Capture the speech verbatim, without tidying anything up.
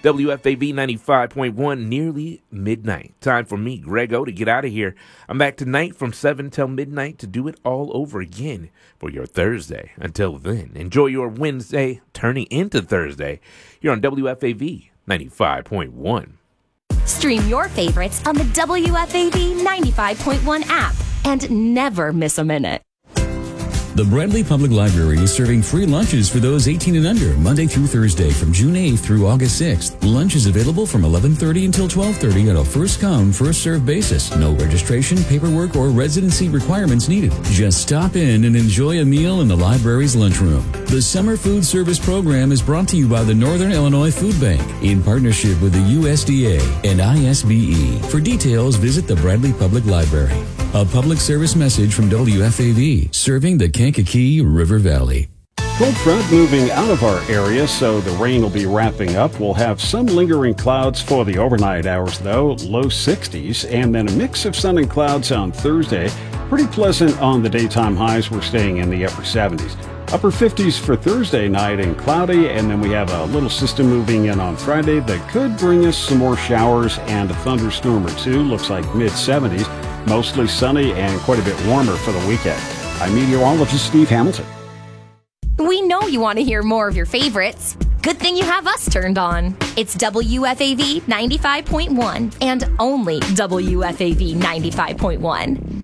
W F A V ninety-five point one, nearly midnight. Time for me, Greg O, to get out of here. I'm back tonight from seven till midnight to do it all over again for your Thursday. Until then, enjoy your Wednesday turning into Thursday. You're on W F A V ninety-five point one. Stream your favorites on the W F A V ninety-five point one app and never miss a minute. The Bradley Public Library is serving free lunches for those eighteen and under, Monday through Thursday from June eighth through August sixth. Lunch is available from eleven thirty until twelve thirty on a first-come, first-served basis. No registration, paperwork, or residency requirements needed. Just stop in and enjoy a meal in the library's lunchroom. The Summer Food Service Program is brought to you by the Northern Illinois Food Bank in partnership with the U S D A and I S B E. For details, visit the Bradley Public Library. A public service message from W F A V, serving the Kankakee River Valley. Cold front moving out of our area, so the rain will be wrapping up. We'll have some lingering clouds for the overnight hours, though, low sixties, and then a mix of sun and clouds on Thursday. Pretty pleasant on the daytime highs. We're staying in the upper seventies. Upper fifties for Thursday night and cloudy, and then we have a little system moving in on Friday that could bring us some more showers and a thunderstorm or two. Looks like mid seventies. Mostly sunny and quite a bit warmer for the weekend. I'm meteorologist Steve Hamilton. We know you want to hear more of your favorites. Good thing you have us turned on. It's W F A V ninety-five point one and only W F A V ninety-five point one.